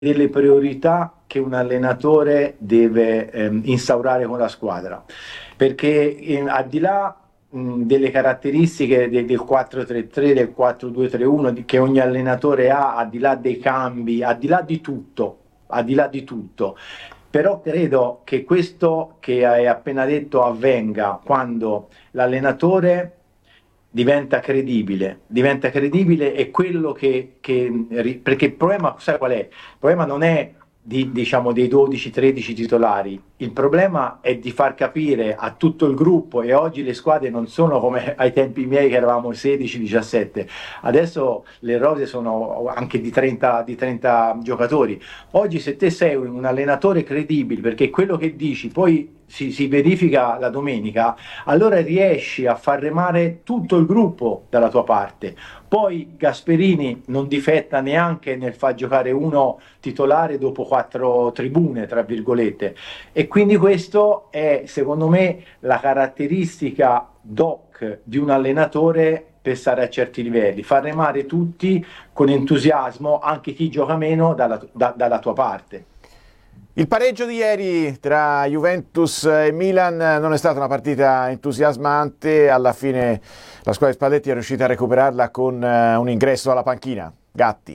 delle priorità che un allenatore deve instaurare con la squadra, perché al di là delle caratteristiche del 4-3-3, del 4-2-3-1 che ogni allenatore ha, al di là dei cambi, al di là di tutto, però credo che questo che hai appena detto avvenga quando l'allenatore diventa credibile e quello perché il problema, sai qual è? Il problema non è diciamo, dei 12-13 titolari, il problema è di far capire a tutto il gruppo, e oggi le squadre non sono come ai tempi miei che eravamo 16-17, adesso le rose sono anche di 30 giocatori. Oggi se te sei un allenatore credibile, perché quello che dici poi si verifica la domenica, allora riesci a far remare tutto il gruppo dalla tua parte. Poi Gasperini non difetta neanche nel far giocare uno titolare dopo 4 tribune, tra virgolette. E quindi questo è, secondo me, la caratteristica doc di un allenatore per stare a certi livelli, far remare tutti con entusiasmo, anche chi gioca meno dalla tua parte. Il pareggio di ieri tra Juventus e Milan non è stata una partita entusiasmante, alla fine la squadra di Spalletti è riuscita a recuperarla con un ingresso alla panchina. Gatti.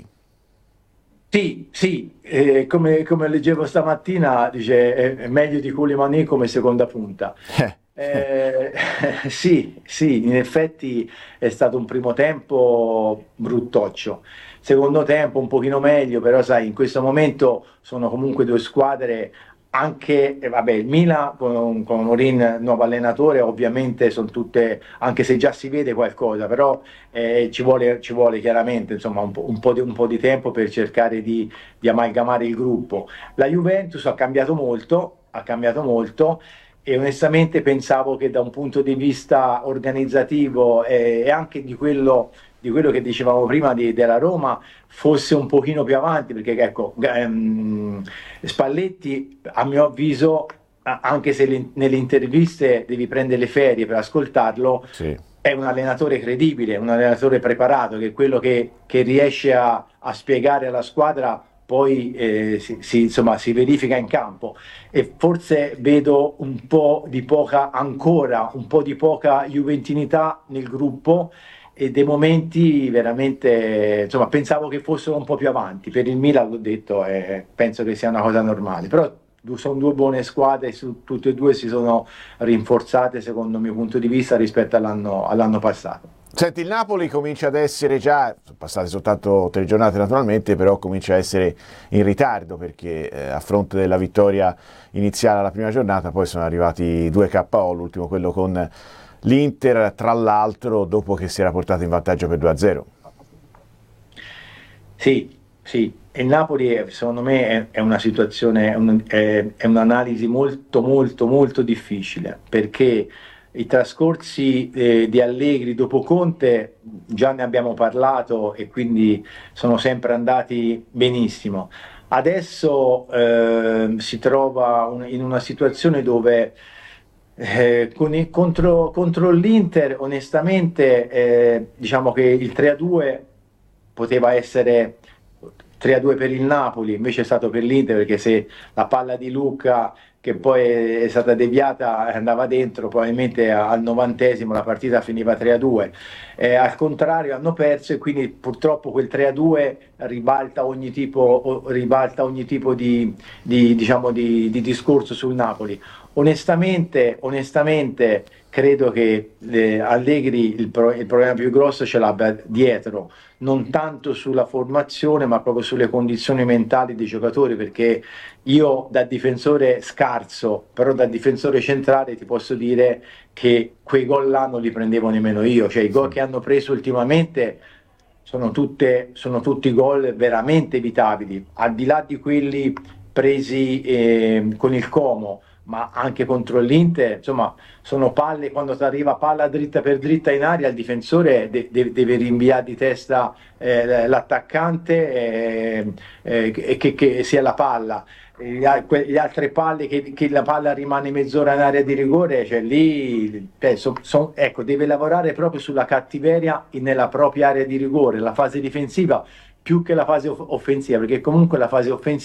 Sì, sì, come leggevo stamattina, dice è meglio di Koulibaly come seconda punta. Eh, sì, sì, in effetti è stato un primo tempo bruttoccio, secondo tempo un pochino meglio, però sai, in questo momento sono comunque due squadre, anche, vabbè, il Milan con Mourinho, nuovo allenatore, ovviamente sono tutte, anche se già si vede qualcosa, però ci vuole chiaramente insomma, un po' di tempo per cercare di amalgamare il gruppo. La Juventus ha cambiato molto e onestamente pensavo che da un punto di vista organizzativo e anche di quello che dicevamo prima della Roma fosse un pochino più avanti, perché ecco, Spalletti a mio avviso, anche se nelle interviste devi prendere le ferie per ascoltarlo, Sì. è un allenatore credibile, un allenatore preparato, che è quello che riesce a spiegare alla squadra poi insomma, si verifica in campo, e forse vedo un po' di poca juventinità nel gruppo e dei momenti veramente, insomma, pensavo che fossero un po' più avanti. Per il Milan l'ho detto, penso che sia una cosa normale, però sono due buone squadre, tutte e due si sono rinforzate secondo il mio punto di vista rispetto all'anno passato. Senti, il Napoli comincia ad essere già, sono passate soltanto 3 giornate naturalmente, però comincia a essere in ritardo perché a fronte della vittoria iniziale alla prima giornata poi sono arrivati 2 KO, l'ultimo quello con l'Inter, tra l'altro dopo che si era portato in vantaggio per 2-0. Sì, sì, e il Napoli secondo me è una situazione, è un'analisi molto molto molto difficile, perché i trascorsi di Allegri dopo Conte già ne abbiamo parlato e quindi sono sempre andati benissimo. Adesso si trova in una situazione dove contro l'Inter onestamente diciamo che il 3-2 poteva essere 3-2 per il Napoli, invece è stato per l'Inter, perché se la palla di Luca che poi è stata deviata andava dentro, probabilmente al 90° la partita finiva 3-2. Al contrario hanno perso e quindi purtroppo quel 3-2 ribalta ogni tipo diciamo, di discorso sul Napoli. Onestamente credo che Allegri il problema più grosso ce l'abbia dietro, non tanto sulla formazione ma proprio sulle condizioni mentali dei giocatori, perché io da difensore scarso, però da difensore centrale ti posso dire che quei gol là non li prendevo nemmeno io, cioè i gol che hanno preso ultimamente sono tutti gol veramente evitabili, al di là di quelli presi con il Como, ma anche contro l'Inter, insomma, sono palle, quando ti arriva palla dritta per dritta in aria, il difensore deve rinviare di testa l'attaccante che sia la palla. Le altre palle che la palla rimane mezz'ora in area di rigore, cioè lì ecco, deve lavorare proprio sulla cattiveria nella propria area di rigore, la fase difensiva più che la fase offensiva, perché comunque la fase offensiva